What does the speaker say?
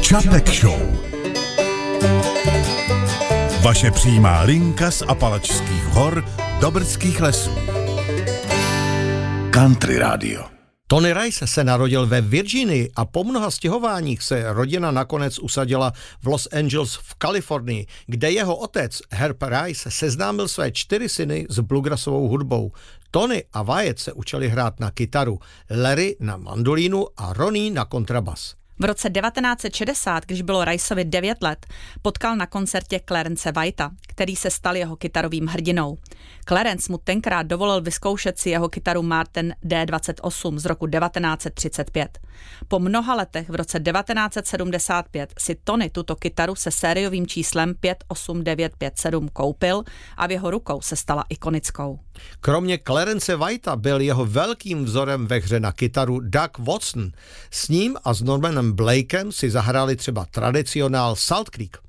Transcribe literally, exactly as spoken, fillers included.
Čapek Show. Vaše přímá linka z Apalačských hor do Brdských lesů. Country Radio. Tony Rice se narodil ve Virginii a po mnoha stěhováních se rodina nakonec usadila v Los Angeles v Kalifornii, kde jeho otec Herb Rice seznámil své čtyři syny s bluegrassovou hudbou. Tony a Wyatt se učili hrát na kytaru, Larry na mandolínu a Ronnie na kontrabas. V roce devatenáct set šedesát, když bylo Riceovi devět let, potkal na koncertě Clarence Whitea, který se stal jeho kytarovým hrdinou. Clarence mu tenkrát dovolil vyzkoušet si jeho kytaru Martin D dvacet osm z roku devatenáct set třicet pět. Po mnoha letech v roce devatenáct set sedmdesát pět si Tony tuto kytaru se sériovým číslem pět osm devět pět sedm koupil a v jeho rukou se stala ikonickou. Kromě Clarence Whitea byl jeho velkým vzorem ve hře na kytaru Doug Watson. S ním a s Normanem Blakem si zahráli třeba tradicionál Salt Creek.